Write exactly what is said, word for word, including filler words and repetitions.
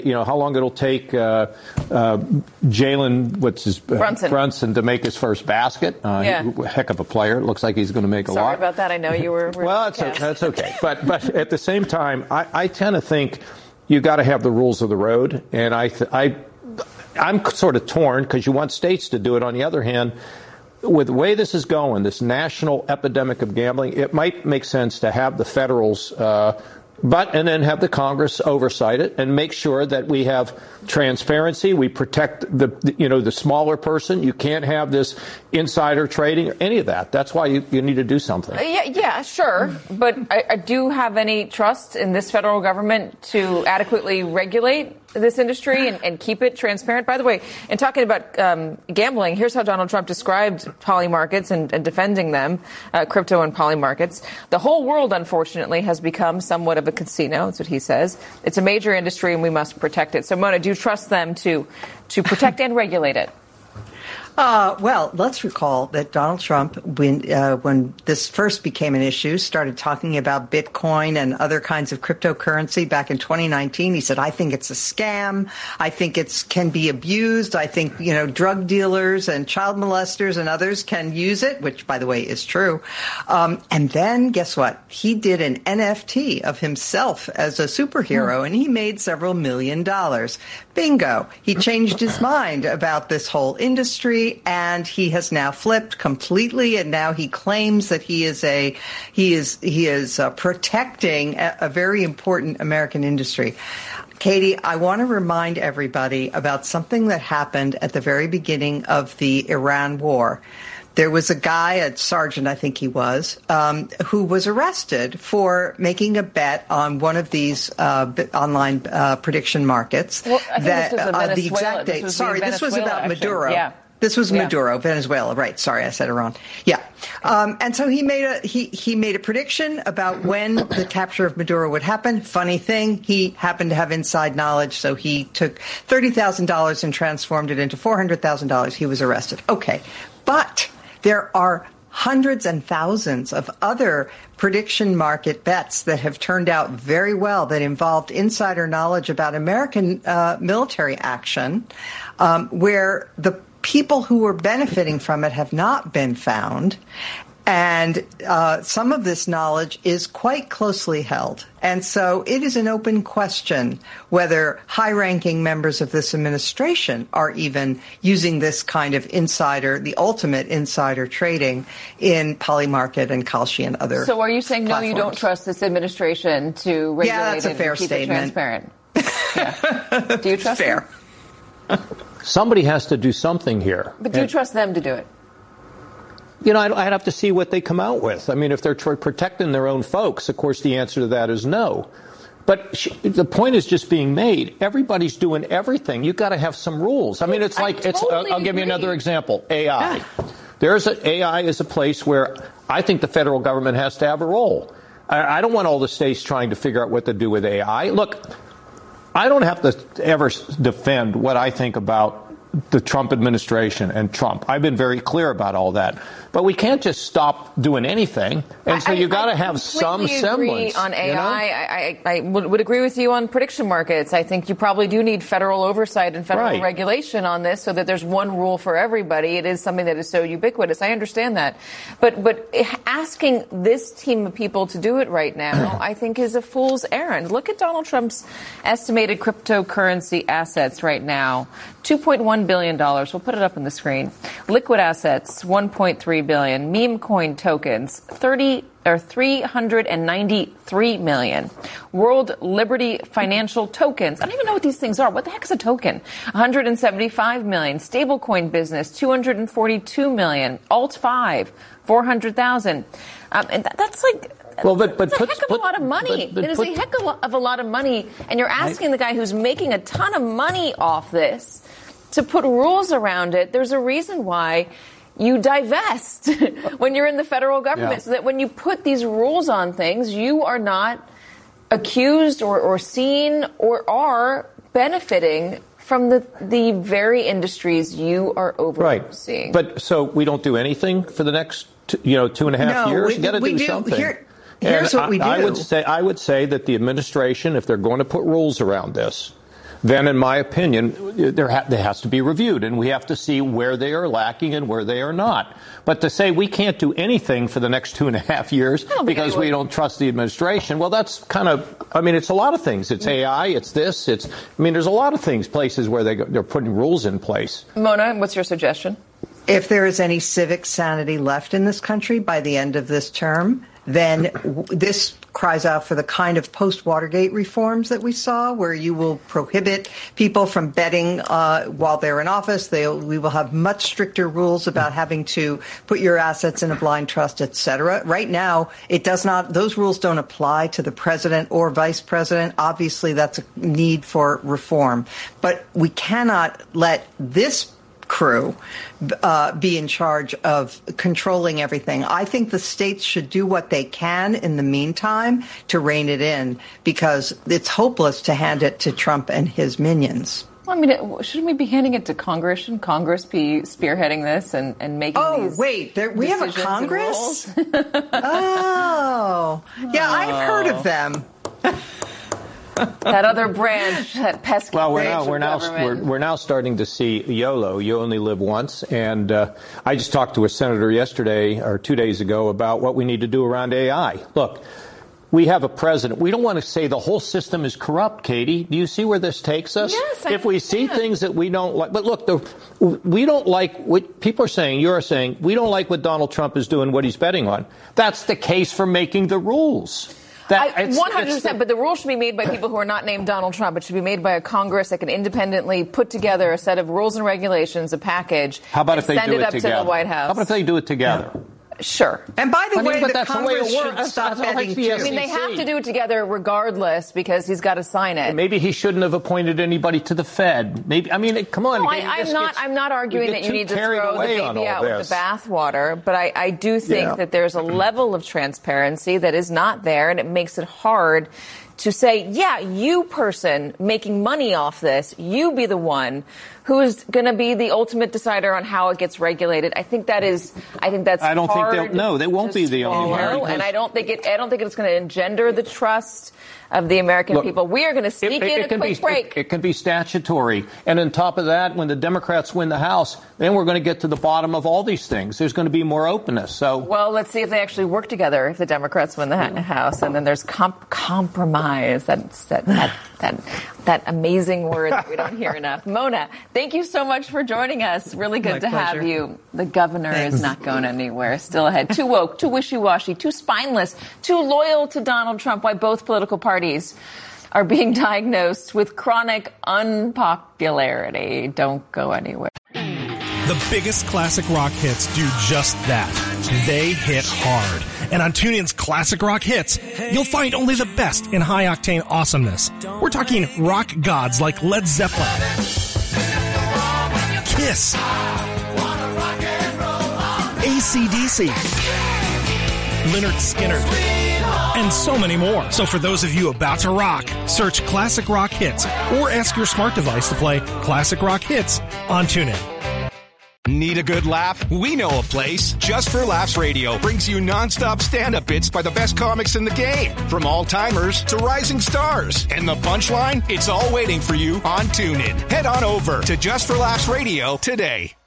You know, how long it'll take uh, uh, Jalen, what's his, uh, Brunson. Brunson to make his first basket. Uh, yeah. he, heck of a player. It looks like he's going to make a Sorry lot. Sorry about that. I know you were. were well, that's okay, that's okay. But but at the same time, I, I tend to think you got to have the rules of the road, and I th- I I'm sort of torn because you want states to do it. On the other hand, with the way this is going, this national epidemic of gambling, it might make sense to have the federals. Uh, But and then have the Congress oversight it and make sure that we have transparency. We protect the, the you know the smaller person. You can't have this insider trading or any of that. That's why you, you need to do something. Uh, yeah, yeah, sure. But I, I do have any trust in this federal government to adequately regulate this industry and, and keep it transparent. By the way, in talking about um, gambling, here's how Donald Trump described poly markets and, and defending them, uh, crypto and poly markets. The whole world, unfortunately, has become somewhat of a casino. That's what he says. It's a major industry and we must protect it. So, Mona, do you trust them to to protect and regulate it? Uh, well, let's recall that Donald Trump, when uh, when this first became an issue, started talking about Bitcoin and other kinds of cryptocurrency back in twenty nineteen. He said, I think it's a scam. I think it can be abused. I think, you know, drug dealers and child molesters and others can use it, which, by the way, is true. Um, and then guess what? He did an N F T of himself as a superhero, hmm. and he made several million dollars. Bingo. He changed his mind about this whole industry, and he has now flipped completely, and now he claims that he is a he is he is uh, protecting a, a very important American industry. Katie, I want to remind everybody about something that happened at the very beginning of the Iran war. There was a guy, a sergeant, I think he was, um, who was arrested for making a bet on one of these uh, online uh, prediction markets. Well, I think that, this was uh, the exact date. This Sorry, this was about actually. Maduro. Yeah. This was yeah. Maduro, Venezuela. Right. Sorry, I said it wrong. Yeah. Um, and so he made a he he made a prediction about when the capture of Maduro would happen. Funny thing, he happened to have inside knowledge, so he took thirty thousand dollars and transformed it into four hundred thousand dollars. He was arrested. Okay. But there are hundreds and thousands of other prediction market bets that have turned out very well that involved insider knowledge about American uh, military action, um, where the people who were benefiting from it have not been found. And uh, some of this knowledge is quite closely held. And so it is an open question whether high-ranking members of this administration are even using this kind of insider, the ultimate insider trading in Polymarket and Kalshi and other So are you saying, platforms. No, you don't trust this administration to regulate yeah, that's a it fair and keep statement. it transparent? Yeah. Do you trust Fair. them? Somebody has to do something here. But do you and, trust them to do it? You know, I'd, I'd have to see what they come out with. I mean, if they're tr- protecting their own folks, of course, the answer to that is no. But sh- the point is just being made. Everybody's doing everything. You've got to have some rules. I mean, it's like, I it's. totally Uh, I'll give you agree. another example. A I. There's a, A I is a place where I think the federal government has to have a role. I, I don't want all the states trying to figure out what to do with A I. Look, I don't have to ever defend what I think about the Trump administration and Trump. I've been very clear about all that. But we can't just stop doing anything. And so I, you've got to I have some semblance. On A I, you know? I, I, I would, would agree with you on prediction markets. I think you probably do need federal oversight and federal right. regulation on this so that there's one rule for everybody. It is something that is so ubiquitous. I understand that. But but asking this team of people to do it right now, I think, is a fool's errand. Look at Donald Trump's estimated cryptocurrency assets right now. two point one billion dollars. We'll put it up on the screen. Liquid assets, one point three billion. Meme coin tokens, thirty or three hundred ninety-three million. World Liberty Financial tokens. I don't even know what these things are. What the heck is a token? one hundred seventy-five million. Stablecoin business, two hundred forty-two million. Alt five, four hundred thousand. Um, and that, that's like. Well, but, but It's a put, heck of put, a lot of money. But, but it is put, a heck of a lot of money. And you're asking I, the guy who's making a ton of money off this to put rules around it. There's a reason why you divest when you're in the federal government, yeah. so that when you put these rules on things, you are not accused or, or seen or are benefiting from the, the very industries you are overseeing. Right. But so we don't do anything for the next, two, you know, two and a half no, years? We, you got to do, do something. Here, here's and what I, we do. I would say, I would say that the administration, if they're going to put rules around this, then in my opinion, there, ha- there has to be reviewed, and we have to see where they are lacking and where they are not. But to say we can't do anything for the next two and a half years because we don't trust the administration, well, that's kind of, I mean, it's a lot of things. It's A I, it's this, it's, I mean, there's a lot of things, places where they go, they're putting rules in place. Mona, what's your suggestion? If there is any civic sanity left in this country by the end of this term, then w- this cries out for the kind of post-Watergate reforms that we saw, where you will prohibit people from betting uh, while they're in office. They, we will have much stricter rules about having to put your assets in a blind trust, et cetera. Right now, it does not; those rules don't apply to the president or vice president. Obviously, that's a need for reform. But we cannot let this crew uh, be in charge of controlling everything. I think the states should do what they can in the meantime to rein it in, because it's hopeless to hand it to Trump and his minions. Well, I mean, shouldn't we be handing it to Congress? Shouldn't Congress be spearheading this and, and making oh, these wait, there, we have a Congress? oh, yeah, I've heard of them. That other branch, that pesky well, we're branch now we're now we're, we're now starting to see YOLO. You only live once, and uh, I just talked to a senator yesterday or two days ago about what we need to do around A I. Look, we have a president. We don't want to say the whole system is corrupt, Katie. Do you see where this takes us? Yes, I if we understand. see things that we don't like, but look, the, we don't like what people are saying. You're saying we don't like what Donald Trump is doing, what he's betting on. That's the case for making the rules. That, I, one hundred percent, but the rules should be made by people who are not named Donald Trump. It should be made by a Congress that can independently put together a set of rules and regulations, a package, How about if they send do it it up together? to the White House. How about if they do it together? Yeah. Sure. And by the I way, mean, but the that's Congress the way it should works. stop That's betting, the too. S E C. I mean, they have to do it together regardless because he's got to sign it. Maybe he shouldn't have appointed anybody to the Fed. Maybe I mean, come on. No, Katie, I, I'm this not. gets- I'm not arguing that you need to throw the baby out with the bathwater, but I, I do think Yeah. that there's a level of transparency that is not there, and it makes it hard to say, yeah, you person making money off this, you be the one who's going to be the ultimate decider on how it gets regulated. I think that is, I think that's I don't hard think they'll, no, they won't to be the only swallow, one. and I don't think it, I don't think it's going to engender the trust of the American Look, people. We are going to sneak it, it, in it a can quick be, break. It, it can be statutory. And on top of that, when the Democrats win the House, then we're going to get to the bottom of all these things. There's going to be more openness. So, well, let's see if they actually work together if the Democrats win the House. And then there's comp- compromise. That's, that, that, that, that amazing word that we don't hear enough. Mona, thank you so much for joining us. Really good My to pleasure. have you. The governor Thanks. is not going anywhere. Still ahead. Too woke, too wishy-washy, too spineless, too loyal to Donald Trump. Why both political parties are being diagnosed with chronic unpopularity. Don't go anywhere. The biggest classic rock hits do just that. They hit hard. And on TuneIn's Classic Rock Hits, you'll find only the best in high-octane awesomeness. We're talking rock gods like Led Zeppelin, Kiss, A C D C, Lynyrd Skynyrd, and so many more. So for those of you about to rock, search Classic Rock Hits or ask your smart device to play Classic Rock Hits on TuneIn. Need a good laugh? We know a place. Just for Laughs Radio brings you nonstop stand-up bits by the best comics in the game, from all-timers to rising stars. And the punchline? It's all waiting for you on TuneIn. Head on over to Just for Laughs Radio today.